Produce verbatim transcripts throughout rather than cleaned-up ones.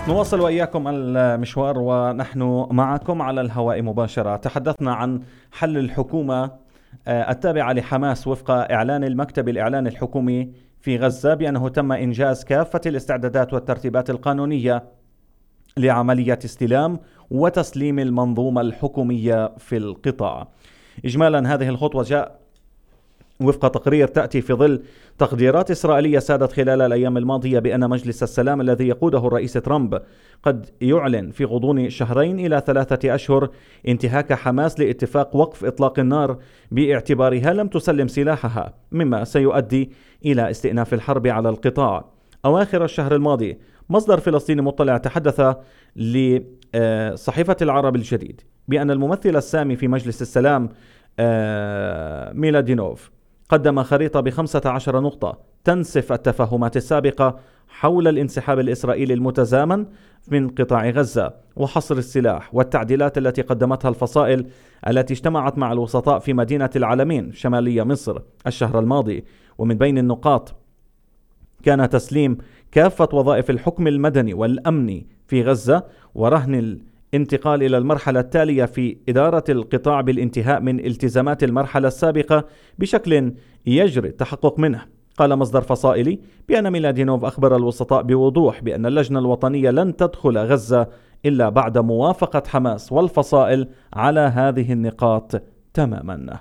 نواصل وإياكم المشوار ونحن معكم على الهواء مباشرة. تحدثنا عن حل الحكومة التابعة لحماس وفق إعلان المكتب الإعلاني الحكومي في غزة بأنه تم إنجاز كافة الاستعدادات والترتيبات القانونية لعملية استلام وتسليم المنظومة الحكومية في القطاع. إجمالا هذه الخطوة جاء وفق تقرير تأتي في ظل تقديرات إسرائيلية سادت خلال الأيام الماضية بأن مجلس السلام الذي يقوده الرئيس ترامب قد يعلن في غضون شهرين إلى ثلاثة أشهر انتهاك حماس لاتفاق وقف إطلاق النار باعتبارها لم تسلم سلاحها، مما سيؤدي إلى استئناف الحرب على القطاع. أواخر الشهر الماضي مصدر فلسطيني مطلع تحدث لصحيفة العرب الجديد بأن الممثل السامي في مجلس السلام ميلادينوف قدم خريطة بخمسة عشر نقطة تنسف التفاهمات السابقة حول الانسحاب الإسرائيلي المتزامن من قطاع غزة وحصر السلاح والتعديلات التي قدمتها الفصائل التي اجتمعت مع الوسطاء في مدينة العلمين شمالية مصر الشهر الماضي. ومن بين النقاط كان تسليم كافة وظائف الحكم المدني والأمني في غزة ورهن الانتقال إلى المرحلة التالية في إدارة القطاع بالانتهاء من التزامات المرحلة السابقة بشكل يجري التحقق منه. قال مصدر فصائلي بأن ميلادينوف أخبر الوسطاء بوضوح بأن اللجنة الوطنية لن تدخل غزة إلا بعد موافقة حماس والفصائل على هذه النقاط تماما.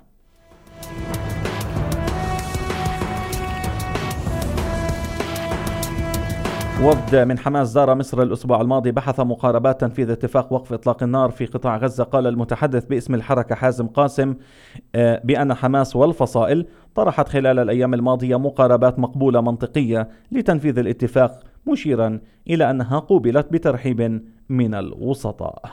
وفد من حماس زار مصر الأسبوع الماضي بحث مقاربات تنفيذ اتفاق وقف إطلاق النار في قطاع غزة. قال المتحدث باسم الحركة حازم قاسم بأن حماس والفصائل طرحت خلال الأيام الماضية مقاربات مقبولة منطقية لتنفيذ الاتفاق، مشيرا إلى أنها قوبلت بترحيب من الوسطاء.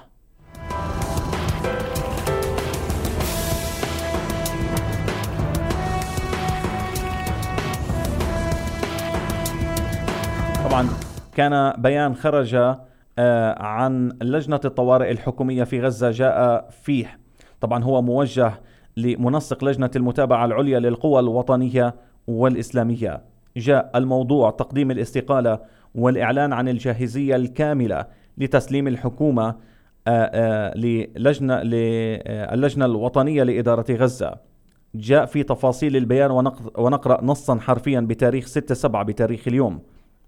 طبعا كان بيان خرج عن لجنة الطوارئ الحكومية في غزة جاء فيه طبعا هو موجه لمنسق لجنة المتابعة العليا للقوى الوطنية والإسلامية. جاء الموضوع تقديم الاستقالة والإعلان عن الجاهزية الكاملة لتسليم الحكومة للجنة للجنة الوطنية لإدارة غزة. جاء في تفاصيل البيان ونقرأ نصا حرفيا بتاريخ ستة سبعة بتاريخ اليوم: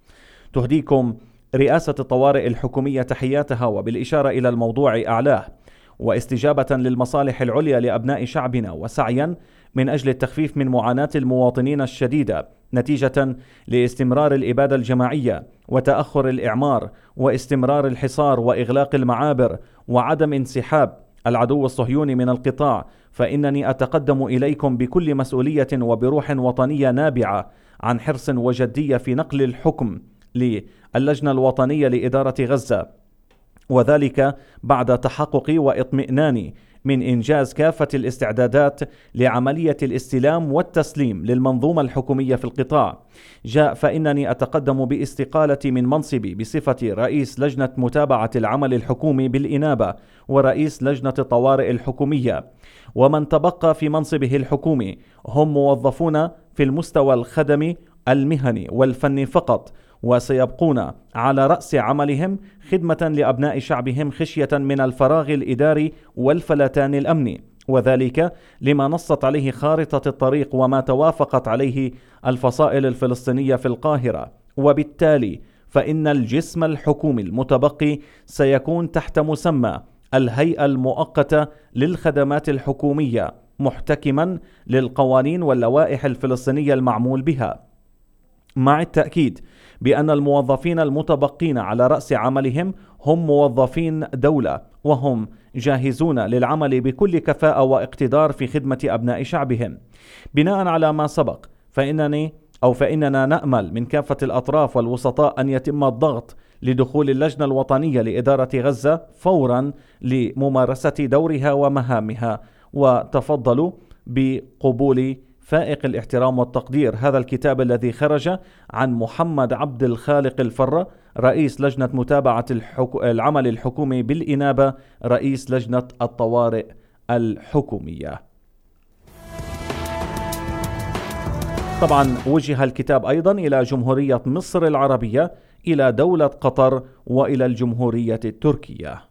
تهديكم رئاسة الطوارئ الحكومية تحياتها وبالإشارة إلى الموضوع أعلاه، واستجابة للمصالح العليا لأبناء شعبنا وسعيا من أجل التخفيف من معاناة المواطنين الشديدة نتيجة لاستمرار الإبادة الجماعية وتأخر الإعمار واستمرار الحصار وإغلاق المعابر وعدم انسحاب العدو الصهيوني من القطاع، فإنني أتقدم إليكم بكل مسؤولية وبروح وطنية نابعة عن حرص وجدية في نقل الحكم للجنة الوطنية لإدارة غزة، وذلك بعد تحقق واطمئنان من إنجاز كافة الاستعدادات لعملية الاستلام والتسليم للمنظومة الحكومية في القطاع. جاء فإنني أتقدم باستقالتي من منصبي بصفة رئيس لجنة متابعة العمل الحكومي بالإنابة ورئيس لجنة الطوارئ الحكومية، ومن تبقى في منصبه الحكومي هم موظفون في المستوى الخدمي المهني والفني فقط، وسيبقون على رأس عملهم خدمة لأبناء شعبهم خشية من الفراغ الإداري والفلتان الأمني، وذلك لما نصت عليه خارطة الطريق وما توافقت عليه الفصائل الفلسطينية في القاهرة. وبالتالي فإن الجسم الحكومي المتبقي سيكون تحت مسمى الهيئة المؤقتة للخدمات الحكومية، محتكما للقوانين واللوائح الفلسطينية المعمول بها، مع التأكيد بأن الموظفين المتبقين على رأس عملهم هم موظفين دولة، وهم جاهزون للعمل بكل كفاءة واقتدار في خدمة أبناء شعبهم. بناء على ما سبق فإنني أو فإننا نأمل من كافة الأطراف والوسطاء أن يتم الضغط لدخول اللجنة الوطنية لإدارة غزة فورا لممارسة دورها ومهامها، وتفضلوا بقبول فائق الاحترام والتقدير هذا الكتاب الذي خرج عن محمد عبد الخالق الفرة، رئيس لجنة متابعة الحكو... العمل الحكومي بالإنابة، رئيس لجنة الطوارئ الحكومية. طبعا وجه الكتاب أيضا إلى جمهورية مصر العربية إلى دولة قطر وإلى الجمهورية التركية.